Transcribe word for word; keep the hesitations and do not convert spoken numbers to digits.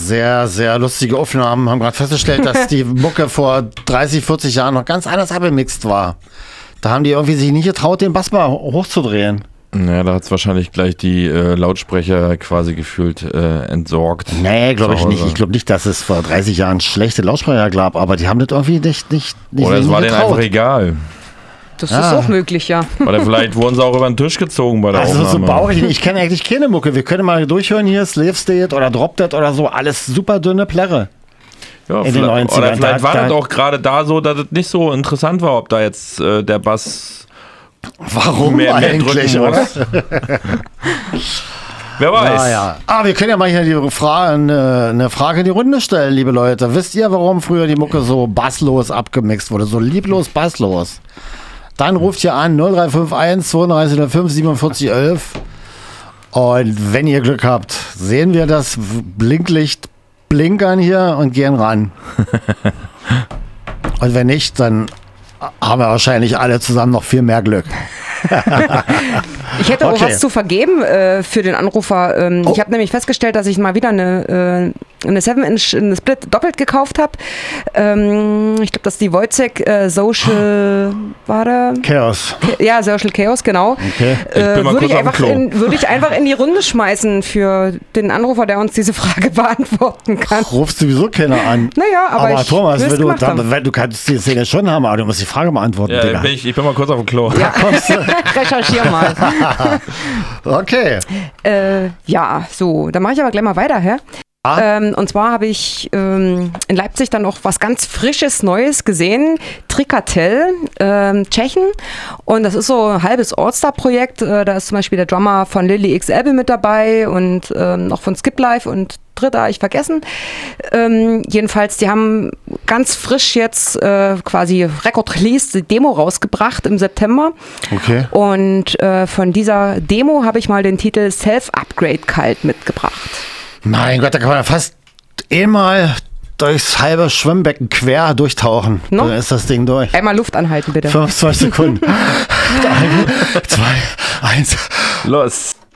sehr, sehr lustige Aufnahmen. Haben gerade festgestellt, dass die Mucke vor dreißig, vierzig Jahren noch ganz anders abgemixt war. Da haben die irgendwie sich nicht getraut, den Bass mal hochzudrehen. Naja, da hat es wahrscheinlich gleich die äh, Lautsprecher quasi gefühlt äh, entsorgt. Nee, glaube ich nicht. Ich glaube nicht, dass es vor dreißig Jahren schlechte Lautsprecher gab, aber die haben das irgendwie nicht, nicht, nicht Oder es war denen getraut. einfach egal. Das Ja. ist auch möglich, ja. Oder vielleicht wurden sie auch über den Tisch gezogen bei der Also so Aufnahme. baue ich nicht. Ich kenne eigentlich keine Mucke. Wir können mal durchhören hier, Slave State oder Drop Dead oder so. Alles super dünne Plärre. Ja, in den vielleicht, neunzigern. oder vielleicht Da- war da- das auch gerade da so, dass es nicht so interessant war, ob da jetzt äh, der Bass Warum mehr, mehr eigentlich, drücken oder? muss. Wer weiß. Ah, ja. ah, wir können ja mal hier die Frage, eine, eine Frage in die Runde stellen, liebe Leute. Wisst ihr, warum früher die Mucke so basslos abgemixt wurde? So lieblos basslos. Dann ruft ihr an null drei fünf eins zweiunddreißig null fünf siebenundvierzig elf. Und wenn ihr Glück habt, sehen wir das Blinklicht blinkern hier und gehen ran. Und wenn nicht, dann haben wir wahrscheinlich alle zusammen noch viel mehr Glück. Ich hätte auch Okay. was zu vergeben äh, für den Anrufer. Ähm, Oh. Ich habe nämlich festgestellt, dass ich mal wieder eine, äh, eine seven Inch, eine Split doppelt gekauft habe. Ähm, ich glaube, das ist die Wojciech äh, Social, war da? Chaos. Ja, Social Chaos, genau. Okay. Ich bin Äh, mal würde kurz ich, auf dem einfach Klo. in, würde ich einfach in die Runde schmeißen für den Anrufer, der uns diese Frage beantworten kann. Rufst sowieso keiner an. Naja, aber, Aber ich Thomas, will es wenn du, gemacht da, haben. wenn du kannst die Szene schon haben, aber du musst die Frage beantworten, Ja, Digga. bin ich, ich bin mal kurz auf dem Klo. Ja, recherchier mal. Okay. Äh, ja, so, dann mache ich aber gleich mal weiter, hä? Ah. Ähm, und zwar habe ich ähm, in Leipzig dann noch was ganz Frisches, Neues gesehen. Trikatel, ähm, Tschechen. Und das ist so ein halbes All-Star-Projekt. Äh, da ist zum Beispiel der Drummer von Lily X L mit dabei und ähm, noch von Skip Life und dritter habe ich vergessen. Ähm, jedenfalls, die haben ganz frisch jetzt äh, quasi Record-Release, die Demo rausgebracht im September. Okay. Und äh, von dieser Demo habe ich mal den Titel Self-Upgrade Kalt mitgebracht. Mein Gott, da kann man ja fast einmal durchs halbe Schwimmbecken quer durchtauchen. No? Dann ist das Ding durch. Einmal Luft anhalten, bitte. fünfundzwanzig Sekunden. Ein, zwei, eins. Los.